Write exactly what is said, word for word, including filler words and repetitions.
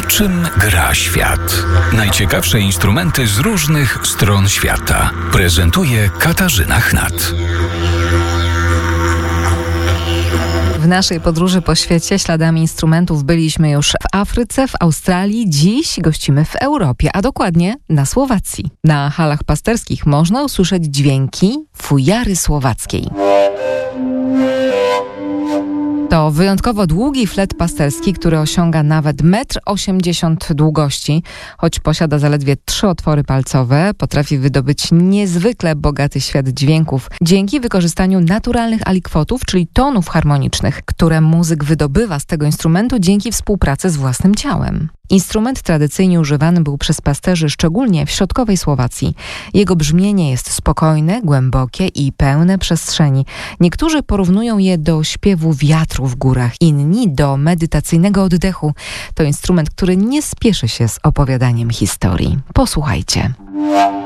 Czym gra świat? Najciekawsze instrumenty z różnych stron świata. Prezentuje Katarzyna Chnat. W naszej podróży po świecie śladami instrumentów byliśmy już w Afryce, w Australii. Dziś gościmy w Europie, a dokładnie na Słowacji. Na halach pasterskich można usłyszeć dźwięki fujary słowackiej. To wyjątkowo długi flet pasterski, który osiąga nawet metr osiemdziesiąt długości. Choć posiada zaledwie trzy otwory palcowe, potrafi wydobyć niezwykle bogaty świat dźwięków dzięki wykorzystaniu naturalnych alikwotów, czyli tonów harmonicznych, które muzyk wydobywa z tego instrumentu dzięki współpracy z własnym ciałem. Instrument tradycyjnie używany był przez pasterzy szczególnie w środkowej Słowacji. Jego brzmienie jest spokojne, głębokie i pełne przestrzeni. Niektórzy porównują je do śpiewu wiatru w górach, inni do medytacyjnego oddechu. To instrument, który nie spieszy się z opowiadaniem historii. Posłuchajcie.